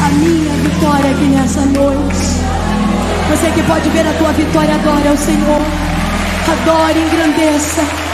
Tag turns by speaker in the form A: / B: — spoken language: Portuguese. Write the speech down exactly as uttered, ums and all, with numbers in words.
A: a minha vitória aqui nessa noite. Você que pode ver a tua vitória, adore ao Senhor. Adore, engrandeça.